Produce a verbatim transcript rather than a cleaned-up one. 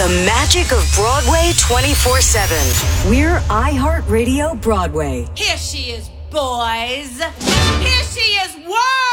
The magic of Broadway twenty-four seven. We're iHeartRadio Broadway. Here she is, boys. Here she is, world.